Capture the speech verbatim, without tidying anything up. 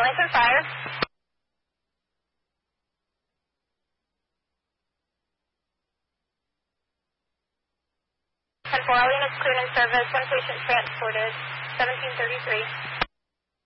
Lincoln Fire. ten four, Alina's cleared in service. One patient transported. seventeen thirty-three.